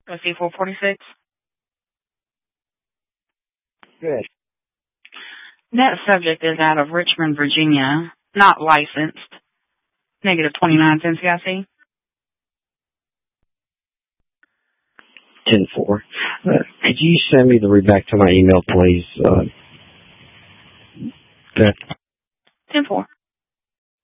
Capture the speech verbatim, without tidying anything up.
O C four forty-six. Good. That subject is out of Richmond, Virginia, not licensed. Negative twenty-nine cents, C I C. ten four. Uh, could you send me the read back to my email, please? Uh, that ten four.